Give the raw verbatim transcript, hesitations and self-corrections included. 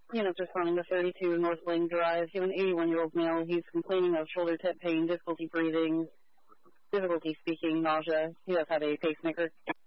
Units responding to thirty-two North Lane Drive. You have an eighty-one-year-old male. He's complaining of shoulder tip pain, difficulty breathing, difficulty speaking, nausea. He does have a pacemaker.